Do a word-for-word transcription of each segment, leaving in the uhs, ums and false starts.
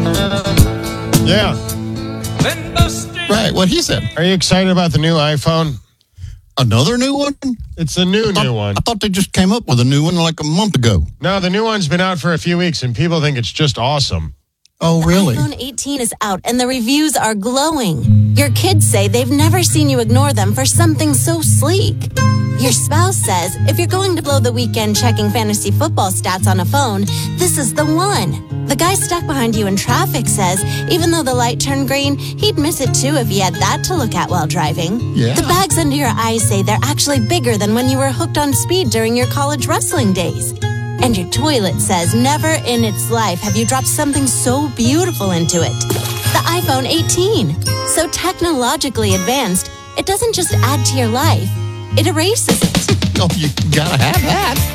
Yeah. Right, what he said. Are you excited about the new iPhone? Another new one? It's a new, I thought, new one. I thought they just came up with a new one like a month ago. No, the new one's been out for a few weeks, and people think it's just awesome. Oh, really? The iPhone eighteen is out, and the reviews are glowing. Your kids say they've never seen you ignore them for something so sleek. Your spouse says if you're going to blow the weekend checking fantasy football stats on a phone, this is the one. The guy stuck behind you in traffic says even though the light turned green, he'd miss it too if he had that to look at while driving. Yeah. The bags under your eyes say they're actually bigger than when you were hooked on speed during your college wrestling days. And your toilet says never in its life have you dropped something so beautiful into it. The iPhone eighteen. So technologically advanced, it doesn't just add to your life, it erases it. Oh, you gotta have that.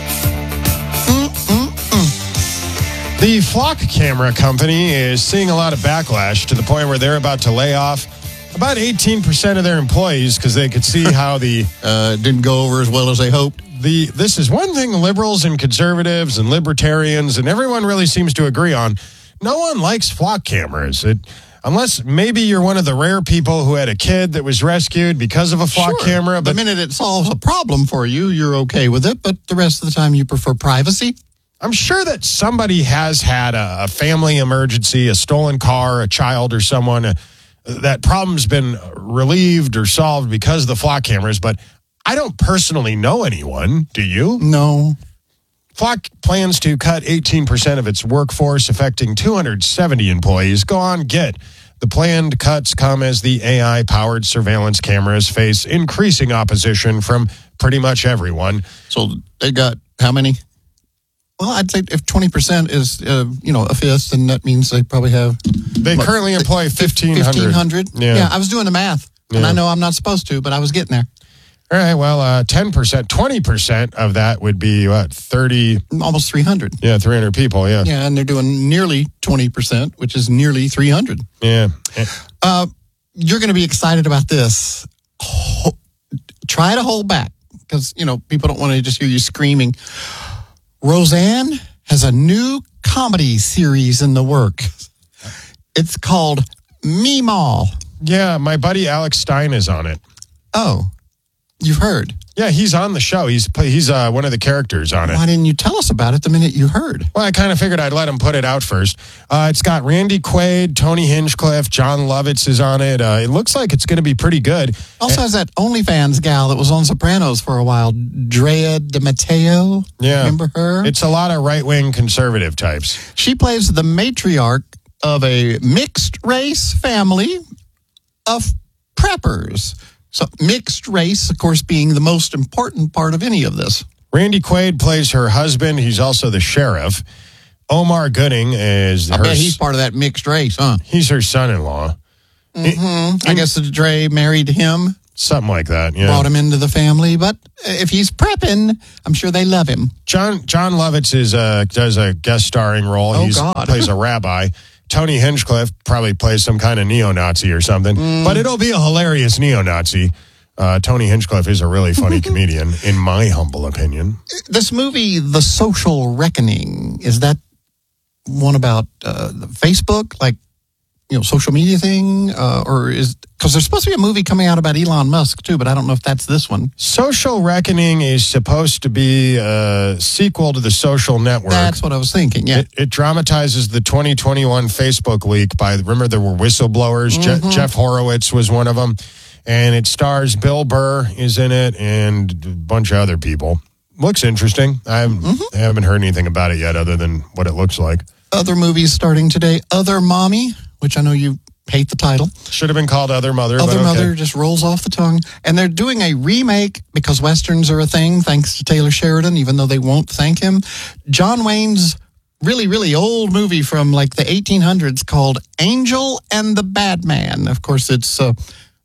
The Flock Camera Company is seeing a lot of backlash to the point where they're about to lay off about eighteen percent of their employees because they could see how the... uh, didn't go over as well as they hoped. The This is one thing liberals and conservatives and libertarians and everyone really seems to agree on. No one likes flock cameras. It, unless maybe you're one of the rare people who had a kid that was rescued because of a flock Sure. camera. But the minute it solves a problem for you, you're okay with it, but the rest of the time you prefer privacy. I'm sure that somebody has had a, a family emergency, a stolen car, a child or someone. Uh, that problem's been relieved or solved because of the flock cameras, but I don't personally know anyone. Do you? No. Flock plans to cut eighteen percent of its workforce, affecting two hundred seventy employees. Go on, get. The planned cuts come as the A I-powered surveillance cameras face increasing opposition from pretty much everyone. So they got how many? Well, I'd say if twenty percent is, uh, you know, a fifth, then that means they probably have... They what, currently employ fifteen hundred. fifteen hundred? Yeah. yeah, I was doing the math, and Yeah. I know I'm not supposed to, but I was getting there. All right, well, uh, ten percent, twenty percent of that would be, what, thirty? Almost three hundred. Yeah, three hundred people, yeah. Yeah, and they're doing nearly twenty percent, which is nearly three hundred. Yeah. Uh, you're going to be excited about this. Ho- try to hold back, because, you know, people don't want to just hear you screaming. Roseanne has a new comedy series in the works. It's called Meemaw. Yeah, my buddy Alex Stein is on it. Oh, you've heard. Yeah, he's on the show. He's he's uh, one of the characters on it. Why didn't you tell us about it the minute you heard? Well, I kind of figured I'd let him put it out first. Uh, it's got Randy Quaid, Tony Hinchcliffe, John Lovitz is on it. Uh, it looks like it's going to be pretty good. Also has that OnlyFans gal that was on Sopranos for a while, Drea De Matteo. Yeah. Remember her? It's a lot of right-wing conservative types. She plays the matriarch of a mixed race family of preppers. So mixed race, of course, being the most important part of any of this. Randy Quaid plays her husband. He's also the sheriff. Omar Gooding is I her... bet he's part of that mixed race, huh? He's her son-in-law. Mm-hmm. I guess that Dre married him, Something like that, yeah. brought him into the family. But if he's prepping, I'm sure they love him. John John Lovitz is uh, does a guest starring role. Oh, He God. plays a rabbi. Tony Hinchcliffe probably plays some kind of neo-Nazi or something. Mm. But it'll be a hilarious neo-Nazi. Uh, Tony Hinchcliffe is a really funny comedian, in my humble opinion. This movie, The Social Reckoning, is that one about uh, Facebook, like, you know, social media thing? Uh, or is, because there's supposed to be a movie coming out about Elon Musk, too, but I don't know if that's this one. Social Reckoning is supposed to be a sequel to The Social Network. That's what I was thinking, yeah. It, it dramatizes the twenty twenty-one Facebook leak by, remember there were whistleblowers? Mm-hmm. Je- Jeff Horowitz was one of them. And it stars Bill Burr is in it and a bunch of other people. Looks interesting. I haven't, Mm-hmm. I haven't heard anything about it yet other than what it looks like. Other movies starting today, Other Mommy, which I know you hate the title. Should have been called Other Mother. Other but okay. Mother just rolls off the tongue. And they're doing a remake because Westerns are a thing, thanks to Taylor Sheridan, even though they won't thank him. John Wayne's really, really old movie from like the eighteen hundreds called Angel and the Bad Man. Of course, it's uh,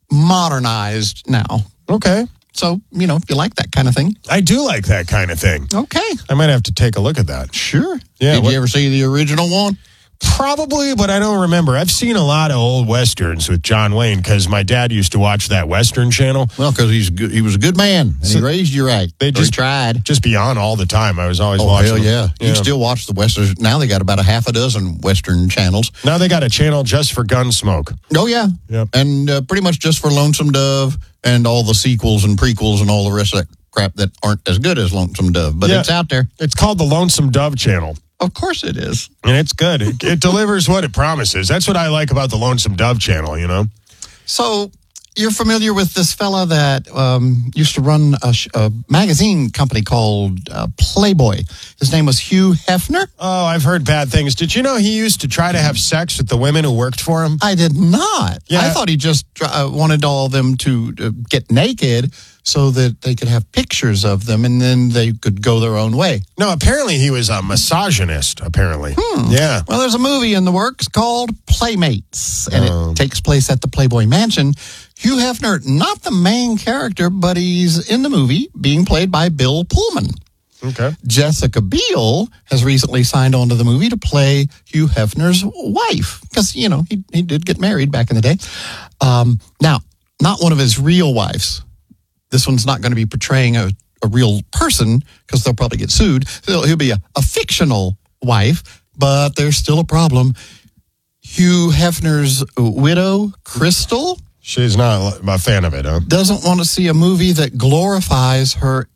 modernized now. Okay. So, you know, if you like that kind of thing. I do like that kind of thing. Okay. I might have to take a look at that. Sure. Yeah, Did what- you ever see the original one? Probably, but I don't remember. I've seen a lot of old Westerns with John Wayne because my dad used to watch that Western channel. Well, because he's good, he was a good man, and So he raised you right. They Or just he tried. Just be on all the time. I was always Oh, watching hell them. yeah. You still watch the Westerns. Now they got about a half a dozen Western channels. Now they got a channel just for Gunsmoke. Oh, yeah. Yep. And uh, pretty much just for Lonesome Dove and all the sequels and prequels and all the rest of that crap that aren't as good as Lonesome Dove. But Yeah. it's out there. It's called the Lonesome Dove channel. Of course it is. And it's good. It, it delivers what it promises. That's what I like about the Lonesome Dove channel, you know? So you're familiar with this fella that um, used to run a, sh- a magazine company called uh, Playboy. His name was Hugh Hefner. Oh, I've heard bad things. Did you know he used to try to have sex with the women who worked for him? I did not. Yeah. I thought he just uh, wanted all of them to uh, get naked so that they could have pictures of them and then they could go their own way. No, apparently he was a misogynist, apparently. Yeah. Well, there's a movie in the works called Playmates, and Oh. it takes place at the Playboy Mansion. Hugh Hefner, not the main character, but he's in the movie being played by Bill Pullman. Okay. Jessica Biel has recently signed on to the movie to play Hugh Hefner's wife because, you know, he, he did get married back in the day. Um, now, not one of his real wives. This one's not going to be portraying a, a real person because they'll probably get sued. So he'll be a, a fictional wife, but there's still a problem. Hugh Hefner's widow, Crystal, She's not a fan of it, huh? doesn't want to see a movie that glorifies her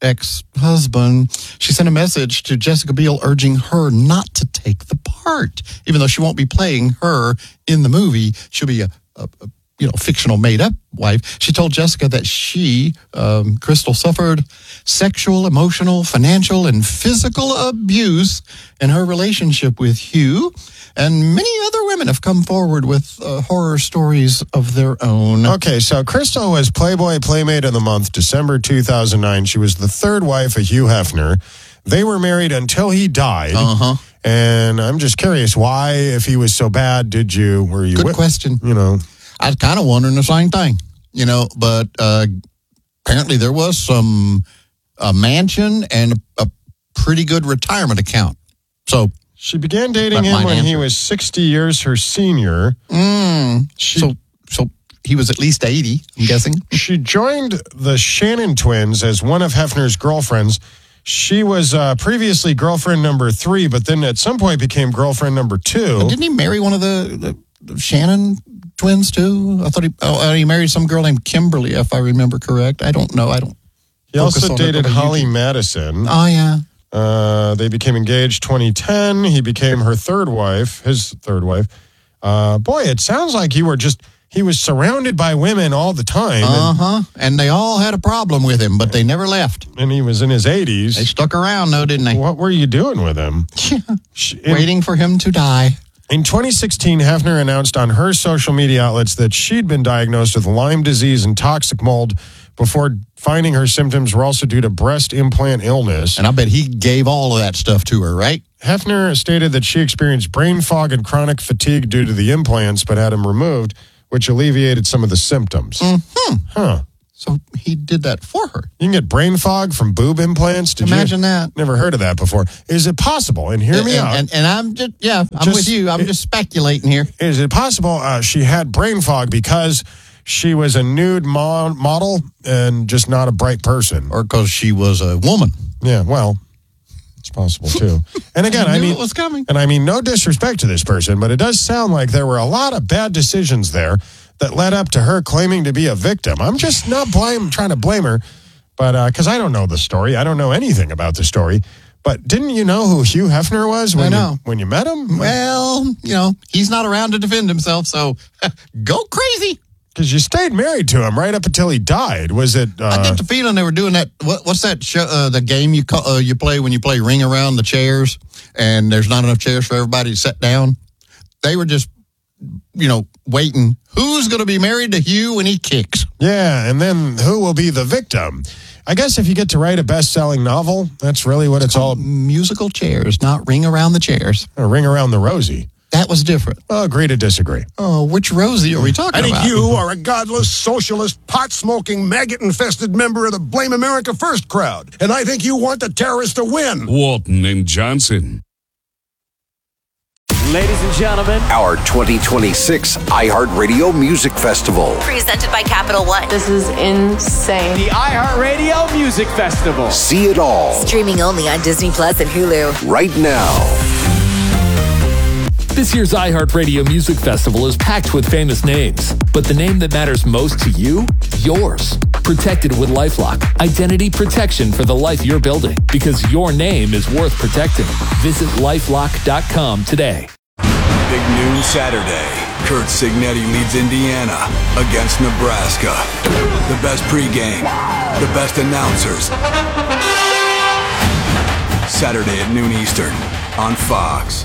ex-husband. She sent a message to Jessica Biel urging her not to take the part. Even though she won't be playing her in the movie, she'll be a, a, a you know, fictional made-up wife. She told Jessica that she, um, Crystal, suffered sexual, emotional, financial, and physical abuse in her relationship with Hugh. And many other women have come forward with uh, horror stories of their own. Okay, so Crystal was Playboy Playmate of the Month, December two thousand nine. She was the third wife of Hugh Hefner. They were married until he died. Uh-huh. And I'm just curious, why, if he was so bad, did you, were you... Good wi- question. You know... I was kind of wondering the same thing, you know, but uh, apparently there was some a mansion and a, a pretty good retirement account. So She began dating That him might when he answer. was sixty years her senior. Mm, She, so, so he was at least eighty, I'm guessing. she joined the Shannon twins as one of Hefner's girlfriends. She was uh, previously girlfriend number three, but then at some point became girlfriend number two. But didn't he marry one of the, the, the Shannon twins too? I thought he oh, uh, he married some girl named Kimberly, if I remember correct. I don't know. I don't. He focus also on it dated over Holly YouTube. Madison. Oh yeah. Uh, they became engaged twenty ten. He became her third wife, his third wife. Uh, boy, it sounds like you were just, he was surrounded by women all the time. Uh huh. And they all had a problem with him, but they never left. and, and he was in his They eighties. stuck around, though, didn't they? What were you doing with him? Sh- in- Waiting for him to die. In twenty sixteen, Hefner announced on her social media outlets that she'd been diagnosed with Lyme disease and toxic mold before finding her symptoms were also due to breast implant illness. and I bet he gave all of that stuff to her, right? Hefner stated that she experienced brain fog and chronic fatigue due to the implants, but had them removed, which alleviated some of the symptoms. Hmm. Huh. So he did that for her. You can get brain fog from boob implants? Did Imagine you? that. Never heard of that before. Is it possible? And hear And, me out. and, and I'm just, yeah, I'm Just- with you. I'm it- just speculating here. Is it possible uh, she had brain fog because she was a nude mo- model and just not a bright person? Or because she was a woman. Yeah, well, it's possible too. And again, I knew mean, it was coming. and I mean, no disrespect to this person, but it does sound like there were a lot of bad decisions there that led up to her claiming to be a victim. I'm just not blame trying to blame her, but because I don't know the story, I don't know anything about the story. But didn't you know who Hugh Hefner was when I know. you when you met him? Well, you know, he's not around to defend himself, so go crazy. Because you stayed married to him right up until he died. Was it? Uh, I get the feeling they were doing that. What, what's that show, uh, the game you call, uh, you play when you play ring around the chairs and there's not enough chairs for everybody to sit down? They were just, you know, waiting. Who's going to be married to Hugh when he kicks? Yeah, and then who will be the victim? I guess if you get to write a best-selling novel, that's really what it's all. Musical chairs, not ring around the chairs. A ring around the rosy. That was different. Well, agree to disagree. Oh, which Rosie are we talking I think about? you are a godless, socialist, pot-smoking, maggot-infested member of the Blame America First crowd. And I think you want the terrorists to win. Walton and Johnson. Ladies and gentlemen, our twenty twenty-six iHeartRadio Music Festival. Presented by Capital One. This is insane. the iHeartRadio Music Festival. See it all Streaming only on Disney Plus and Hulu. right now. This year's iHeartRadio Music Festival is packed with famous names, but the name that matters most to you? Yours. Protected with LifeLock. Identity protection for the life you're building, because your name is worth protecting. Visit lifelock dot com today. Big noon Saturday. Kurt Signetti leads Indiana against Nebraska. The best pregame, the best announcers. Saturday at noon Eastern on Fox.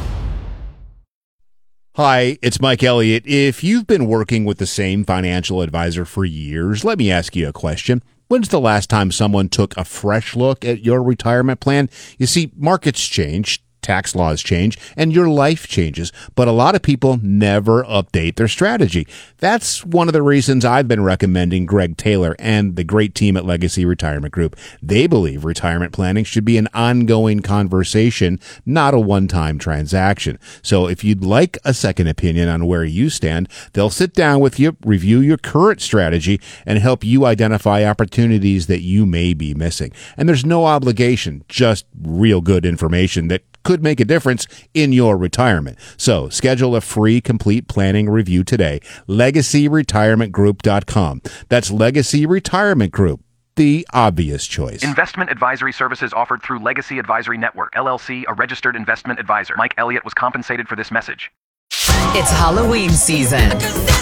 Hi, it's Mike Elliott. If you've been working with the same financial advisor for years, let me ask you a question. When's the last time someone took a fresh look at your retirement plan? You see, markets change, tax laws change, and your life changes, but a lot of people never update their strategy. That's one of the reasons I've been recommending Greg Taylor and the great team at Legacy Retirement Group. They believe retirement planning should be an ongoing conversation, not a one-time transaction. So if you'd like a second opinion on where you stand, they'll sit down with you, review your current strategy, and help you identify opportunities that you may be missing. And there's no obligation, just real good information that could make a difference in your retirement. So schedule a free complete planning review today. legacy retirement group dot com. That's Legacy Retirement Group, the obvious choice. Investment advisory services offered through Legacy Advisory Network, L L C, a registered investment advisor. Mike Elliott was compensated for this message. It's Halloween season.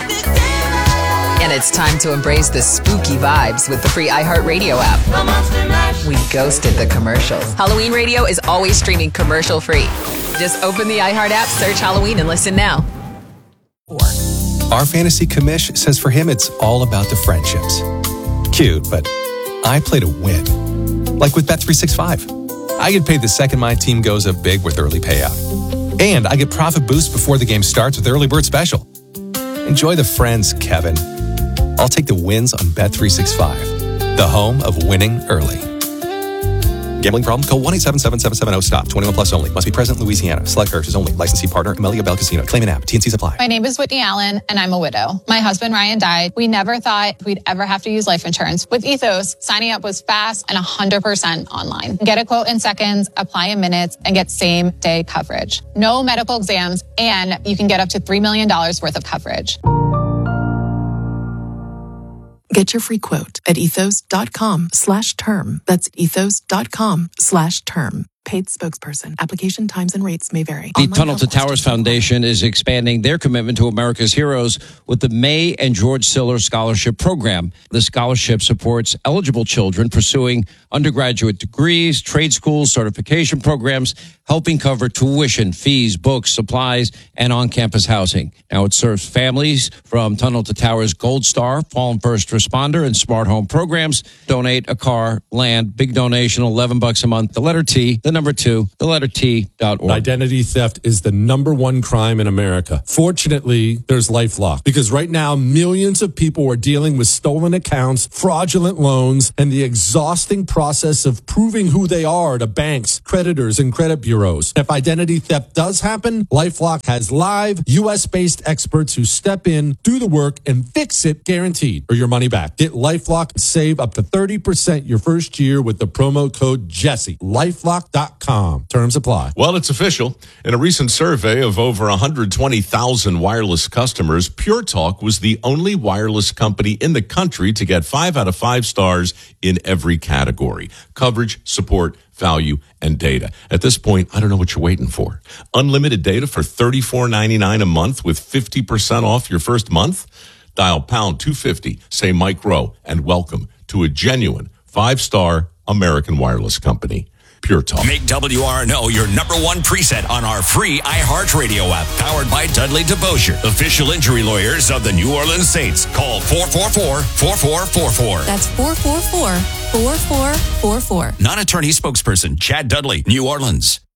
And it's time to embrace the spooky vibes with the free iHeartRadio app. We ghosted the commercials. Halloween Radio is always streaming commercial free. Just open the iHeart app, search Halloween, and listen now. Our fantasy commish says for him it's all about the friendships. Cute, but I play to win. Like with Bet three sixty-five. I get paid the second my team goes up big with early payout. And I get profit boost before the game starts with Early Bird Special. Enjoy the friends, Kevin. I'll take the wins on Bet three sixty-five, the home of winning early. Gambling problem? Call one eight seven seven, seven seven zero, stop. twenty-one plus only. Must be present in Louisiana. Select purchase only. Licensee partner, Amelia Bell Casino. Claim an app. T N Cs apply. My name is Whitney Allen, and I'm a widow. My husband, Ryan, died. We never thought we'd ever have to use life insurance. With Ethos, signing up was fast and one hundred percent online. Get a quote in seconds, apply in minutes, and get same-day coverage. No medical exams, and you can get up to three million dollars worth of coverage. Get your free quote at ethos.com slash term. That's ethos.com slash term. Paid spokesperson. Application times and rates may vary. The Tunnel to Towers Foundation is expanding their commitment to America's heroes with the May and George Siller Scholarship Program. The scholarship supports eligible children pursuing undergraduate degrees, trade schools, certification programs, helping cover tuition, fees, books, supplies, and on-campus housing. Now it serves families from Tunnel to Towers Gold Star, Fallen First Responder, and Smart Home programs. Donate a car, land, big donation, eleven bucks a month. The letter T, the number two, the letter T dot org. Identity theft is the number one crime in America. Fortunately, there's LifeLock, because right now millions of people are dealing with stolen accounts, fraudulent loans, and the exhausting process of proving who they are to banks, creditors, and credit bureaus. If identity theft does happen, LifeLock has live U S-based experts who step in, do the work, and fix it guaranteed, or your money back. Get LifeLock and save up to thirty percent your first year with the promo code Jesse. LifeLock dot com. Terms apply. Well, it's official. In a recent survey of over one hundred twenty thousand wireless customers, Pure Talk was the only wireless company in the country to get five out of five stars in every category: coverage, support, value, and data. At this point, I don't know what you're waiting for. Unlimited data for thirty-four ninety-nine a month with fifty percent off your first month? Dial pound two fifty, say Mike Rowe, and welcome to a genuine five-star American wireless company. Pure Talk. Make W R N O your number one preset on our free iHeartRadio app, powered by Dudley DeBosier, official injury lawyers of the New Orleans Saints. Call four four four, four four four four. That's four four four, four four four four. Non-attorney spokesperson, Chad Dudley, New Orleans.